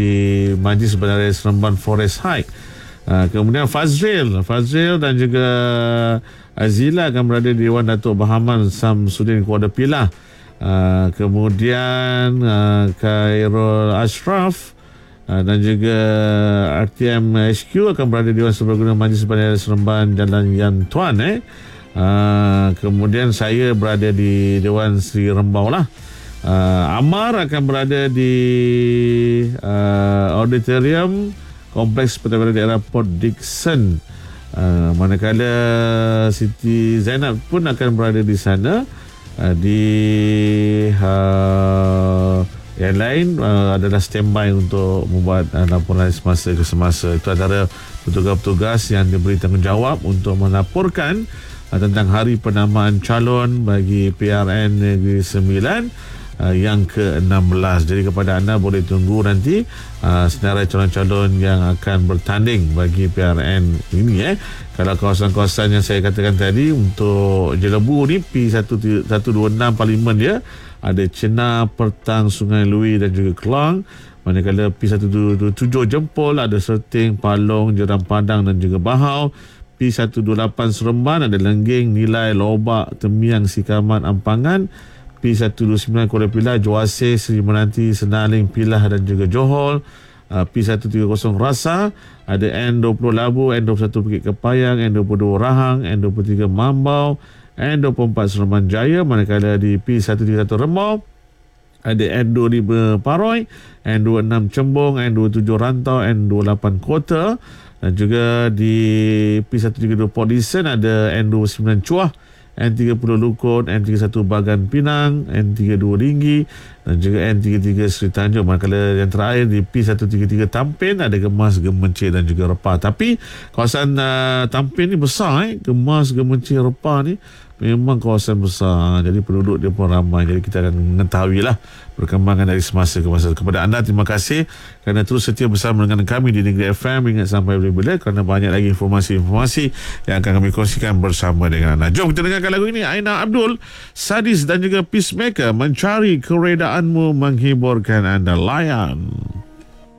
Majlis Bandaraya Seremban Forest High. Kemudian Fazril dan juga Azila akan berada di Dewan Datuk Bahaman Samsudin Kuala Pilah. Kemudian Khairul Ashraf dan juga RTM HQ akan berada di Dewan Serbaguna Majlis Bandaraya Seremban Jalan Yan Tuan. Kemudian saya berada di Dewan Seri Rembau lah. Amar akan berada di auditorium Kompleks Pentadbiran Daerah Port Dickson. Manakala Siti Zainab pun akan berada di sana. Di yang lain adalah standby untuk membuat laporan semasa ke semasa. Itu antara petugas-petugas yang diberi tanggungjawab untuk melaporkan tentang hari penamaan calon bagi PRN Negeri Sembilan yang ke-16. Jadi kepada anda boleh tunggu nanti senarai calon-calon yang akan bertanding bagi PRN ini. Kalau kawasan-kawasan yang saya katakan tadi untuk Jelebu ni P126 Parlimen dia ada Cena, Pertang, Sungai Lui dan juga Kelang. Manakala P127 Jempol ada Serting, Palong, Jeram Padang dan juga Bahau. P128 Seremban ada Lengging, Nilai, Lobak, Temiang, Sikamat, Ampangan. P129 Kuala Pilah, Juaseh, Seri Menanti, Senaling, Pilah dan juga Johor. P130 Rasa ada N20 Labu, N21 Bukit Kepayang, N22 Rahang, N23 Mambau, N24 Seremban Jaya. Manakala di P131 Remau ada N25 Paroi, N26 Cembung, N27 Rantau, N28 Kota. Dan juga di P132 Port Dickson ada N29 Cuah, N30 Lukut, N31 Bagan Pinang, N32 Ringgi dan juga N33 Seri Tanjung. Manakala yang terakhir di P133 Tampin ada Gemas, Gemencik dan juga Repah. Tapi kawasan Tampin ni besar. Gemas, Gemencik, Repah ni memang kawasan besar. Jadi penduduk dia pun ramai. Jadi kita akan mengetahuilah perkembangan dari semasa ke masa. Kepada anda terima kasih kerana terus setia bersama dengan kami di Negeri FM. Ingat sampai bila-bila kerana banyak lagi informasi-informasi yang akan kami kongsikan bersama dengan anda. Jom kita dengarkan lagu ini. Aina Abdul, Sadis dan juga Peacemaker, Mencari Keredaanmu, menghiburkan anda. Layan.